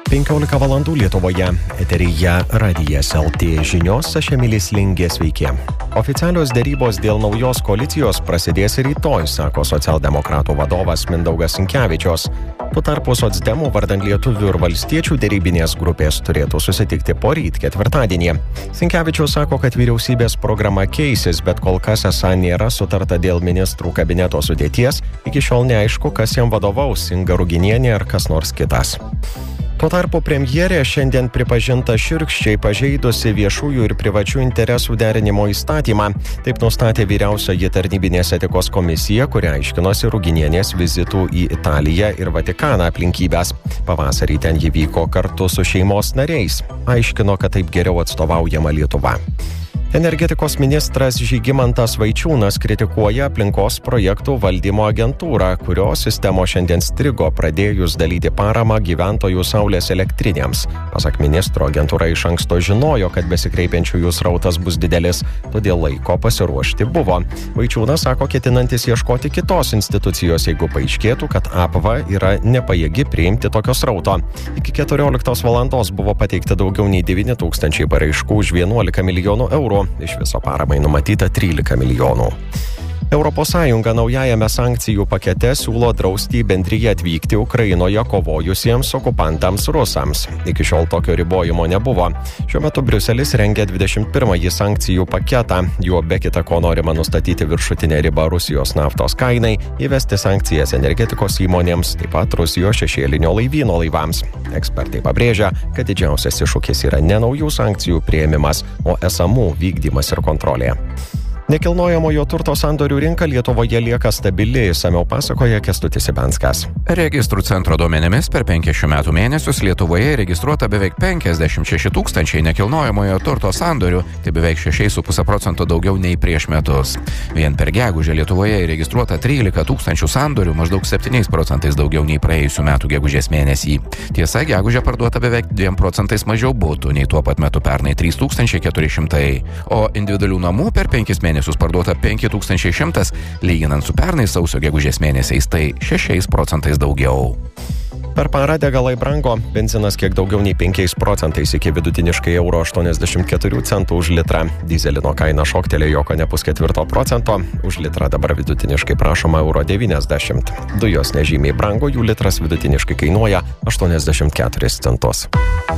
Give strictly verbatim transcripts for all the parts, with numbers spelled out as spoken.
penkiolika valandų Lietuvoje. Eteryje Radijas L T žinios, aš Emilis Lingė, sveiki. Oficialios dėrybos dėl naujos koalicijos prasidės rytoj, sako socialdemokratų vadovas Mindaugas Sinkevičius. Tuo tarpu socdemų vardan lietuvių ir valstiečių dėrybinės grupės turėtų susitikti poryt ketvirtadienį. Sinkevičius sako, kad vyriausybės programa keisis, bet kol kas esą nėra sutarta dėl ministrų kabineto sudėties, iki šiol neaišku, kas jam vadovaus, Inga Ruginienė ar kas nors kitas. Tuo tarpu premjerė šiandien pripažinta šiurkščiai pažeidusi viešųjų ir privačių interesų derinimo įstatymą. Taip nustatė vyriausioji tarnybinės etikos komisija, kuri aiškinosi Ruginienės vizitų į Italiją ir Vatikaną aplinkybės. Pavasarį ten ji vyko kartu su šeimos nariais. Aiškino, kad taip geriau atstovaujama Lietuva. Energetikos ministras Žygimantas Vaičiūnas kritikuoja aplinkos projektų valdymo agentūrą, kurios sistemos šiandien strigo pradėjus dalyti paramą gyventojų saulės elektrinėms. Pasak ministro, agentūra iš anksto žinojo, kad besikreipiančiųjų srautas bus didelis, todėl laiko pasiruošti buvo. Vaičiūnas sako, ketinantis ieškoti kitos institucijos, jeigu paaiškėtų, kad A P V yra nepajėgi priimti tokio srauto. Iki keturioliktos valandos buvo pateikta daugiau nei devyni tūkstančiai paraiškų už vienuolika milijonų eurų. Iš viso paramai numatyta trylika milijonų. Europos Sąjunga naujajame sankcijų pakete siūlo drausti į bendriją atvykti Ukrainoje kovojusiems okupantams rusams. Iki šiol tokio ribojimo nebuvo. Šiuo metu Briuselis rengia dvidešimt pirmąjį sankcijų paketą. Juo be kita ko norima nustatyti viršutinę ribą Rusijos naftos kainai, įvesti sankcijas energetikos įmonėms, taip pat Rusijos šešėlinio laivyno laivams. Ekspertai pabrėžia, kad didžiausias iššūkis yra ne naujų sankcijų priėmimas, o esamų vykdymas ir kontrolė. Nekilnojamojo turto sandorių rinka Lietuvoje lieka stabili, išsamiau pasakoja Kęstutis Ibenskas. Registrų centro duomenimis per penkis šių metų mėnesius Lietuvoje registruota beveik penkiasdešimt šeši tūkstančiai nekilnojamojo turto sandorių, tai beveik šeši su puse procento daugiau nei prieš metus. Vien per gegužę Lietuvoje registruota trylika tūkstančių sandorių, maždaug septyniais procentais daugiau nei praėjusių metų gegužės mėnesį. Tiesa, gegužę parduota beveik dviem procentais mažiau butų nei tuo pat metu pernai trys tūkstančiai keturi šimtai, o individualių namų per penkis mėnesius parduota penki tūkstančiai šimtas, lyginant su pernai sausio gegužės mėnesiais, tai šešiais procentais daugiau. Per parą degalai brango, benzinas kiek daugiau nei penkiais procentais iki vidutiniškai euro aštuoniasdešimt keturių centų už litrą. Dyzelino kaina šoktelėjo kone pusketvirto procento, už litrą dabar vidutiniškai prašoma euro devyniasdešimt. Dujos nežymiai brango, jų litras vidutiniškai kainuoja aštuoniasdešimt keturis centus.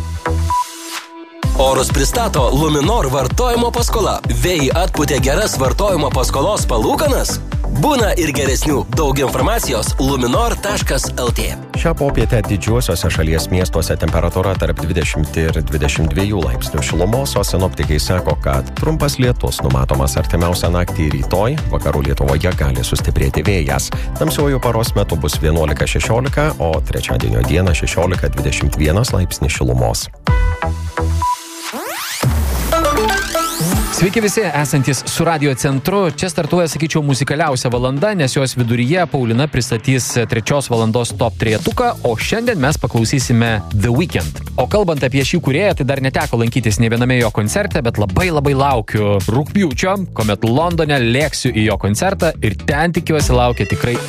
Orus pristato Luminor vartojimo paskola. Vėjai atpūtė geras vartojimo paskolos palūkanas? Būna ir geresnių. Daug informacijos luminor taškas el tė. Šią popietę didžiuosiuose šalies miestuose temperatūra tarp dvidešimt ir dvidešimt dviejų laipsnių šilumos, o sinoptikai sako, kad trumpas lietus numatomas artimiausią naktį rytoj, vakarų Lietuvoje gali sustiprėti vėjas. Tamsiuoju paros metu bus vienuolika šešiolika, o trečiadienio dieną šešiolika dvidešimt vienas laipsnis šilumos. Sveiki visi, esantis su radio centru. Čia startuoja, sakyčiau, muzikaliausia valanda, nes jos viduryje Paulina pristatys trečios valandos top trejetuką, o šiandien mes paklausysime The Weeknd. O kalbant apie šį kūrėją, tai dar neteko lankytis ne viename jo koncerte, bet labai labai laukiu rugpjūčio, kuomet Londone lėksiu į jo koncertą ir ten tikiuosi laukia tikrai